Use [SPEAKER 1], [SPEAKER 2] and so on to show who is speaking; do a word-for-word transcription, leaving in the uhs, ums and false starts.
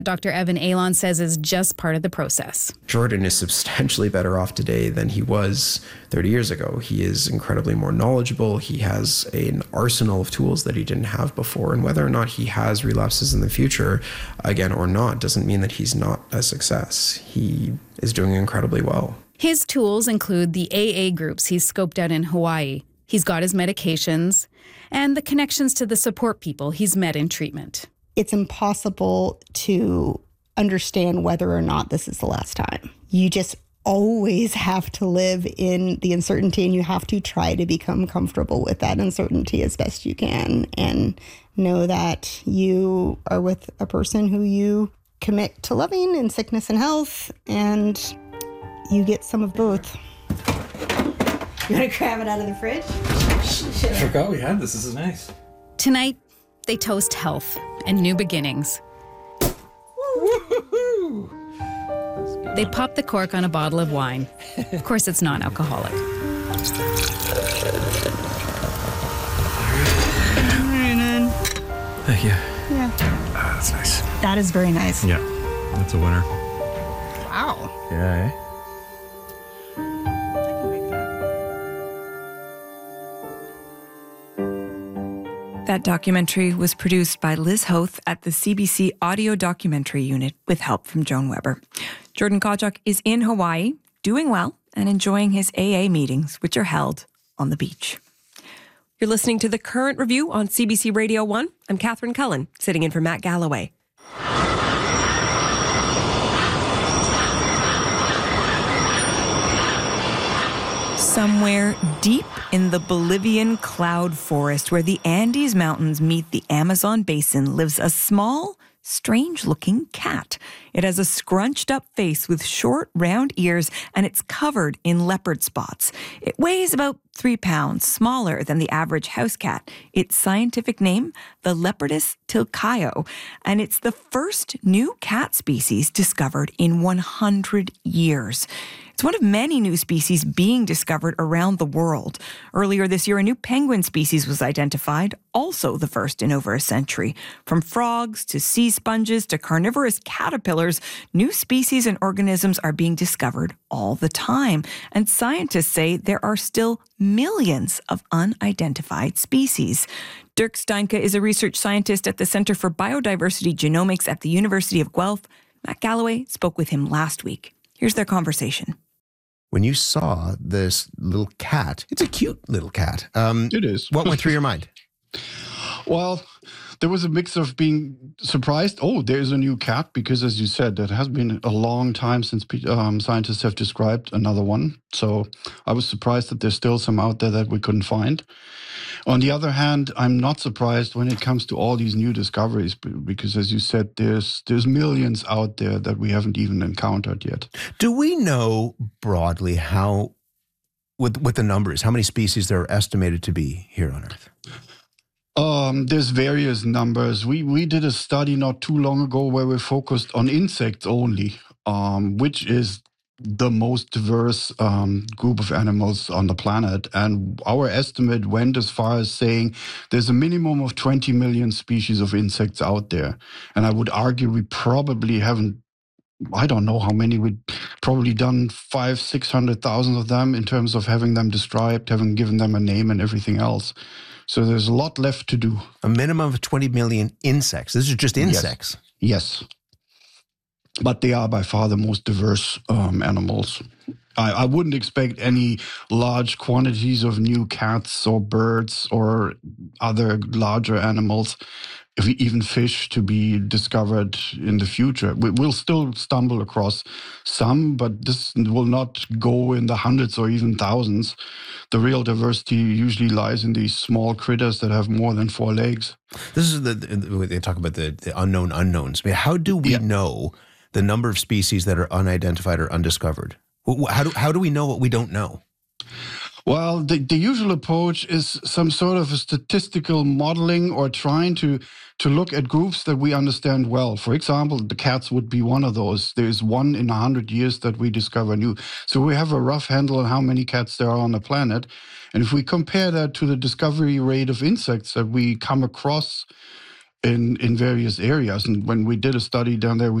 [SPEAKER 1] Doctor Evan Alon says is just part of the process.
[SPEAKER 2] Jordan is substantially better off today than he was thirty years ago. He is incredibly more knowledgeable. He has an arsenal of tools that he didn't have before. And whether or not he has relapses in the future, again or not, doesn't mean that he's not a success. He is doing incredibly well.
[SPEAKER 1] His tools include the A A groups he's scoped out in Hawaii. He's got his medications and the connections to the support people he's met in treatment.
[SPEAKER 3] It's impossible to understand whether or not this is the last time. You just always have to live in the uncertainty, and you have to try to become comfortable with that uncertainty as best you can and know that you are with a person who you commit to loving in sickness and health, and you get some of both. You want to grab it out of the fridge?
[SPEAKER 4] I forgot we had this. This is nice.
[SPEAKER 1] Tonight, they toast health and new beginnings.
[SPEAKER 4] Woo-hoo-hoo.
[SPEAKER 1] They pop the cork on a bottle of wine. Of course, it's non-alcoholic.
[SPEAKER 4] Thank you.
[SPEAKER 3] Yeah.
[SPEAKER 4] Ah, that's nice.
[SPEAKER 3] That is very nice.
[SPEAKER 4] Yeah, that's a winner.
[SPEAKER 3] Wow.
[SPEAKER 4] Yeah, eh?
[SPEAKER 5] That documentary was produced by Liz Hoth at the C B C Audio Documentary Unit with help from Joan Weber. Jordan Kawchuk is in Hawaii, doing well and enjoying his A A meetings, which are held on the beach.
[SPEAKER 6] You're listening to The Current Review on C B C Radio one. I'm Catherine Cullen, sitting in for Matt Galloway.
[SPEAKER 5] Somewhere deep in the Bolivian cloud forest where the Andes Mountains meet the Amazon basin lives a small, strange-looking cat. It has a scrunched-up face with short, round ears, and it's covered in leopard spots. It weighs about three pounds, smaller than the average house cat. Its scientific name, the Leopardus tilcaio, and it's the first new cat species discovered in one hundred years. It's one of many new species being discovered around the world. Earlier this year, a new penguin species was identified, also the first in over a century. From frogs to sea sponges to carnivorous caterpillars, new species and organisms are being discovered all the time. And scientists say there are still millions of unidentified species. Dirk Steinke is a research scientist at the Center for Biodiversity Genomics at the University of Guelph. Matt Galloway spoke with him last week. Here's their conversation.
[SPEAKER 7] When you saw this little cat, it's a cute little cat. Um,
[SPEAKER 8] it is.
[SPEAKER 7] What went through your mind?
[SPEAKER 8] Well, there was a mix of being surprised. Oh, there's a new cat, because as you said, it has been a long time since um, scientists have described another one. So I was surprised that there's still some out there that we couldn't find. On the other hand, I'm not surprised when it comes to all these new discoveries, because as you said, there's there's millions out there that we haven't even encountered yet.
[SPEAKER 7] Do we know broadly how, with with the numbers, how many species there are estimated to be here on Earth?
[SPEAKER 8] Um, there's various numbers. We we did a study not too long ago where we focused on insects only, um, which is the most diverse um, group of animals on the planet. And our estimate went as far as saying there's a minimum of twenty million species of insects out there. And I would argue we probably haven't, I don't know how many, we've probably done five, six hundred thousand of them in terms of having them described, having given them a name and everything else. So there's a lot left to do.
[SPEAKER 7] A minimum of twenty million insects. This is just insects.
[SPEAKER 8] Yes. yes. But they are by far the most diverse um, animals. I, I wouldn't expect any large quantities of new cats or birds or other larger animals, if we, even fish, to be discovered in the future. We, we'll still stumble across some, but this will not go in the hundreds or even thousands. The real diversity usually lies in these small critters that have more than four legs.
[SPEAKER 7] This is the, the they talk about the, the unknown unknowns. I mean, how do we yeah. know the number of species that are unidentified or undiscovered? How do, how do we know what we don't know?
[SPEAKER 8] Well, the, the usual approach is some sort of a statistical modeling or trying to, to look at groups that we understand well. For example, the cats would be one of those. There's one in a hundred years that we discover new. So we have a rough handle on how many cats there are on the planet. And if we compare that to the discovery rate of insects that we come across in, in various areas. And when we did a study down there, we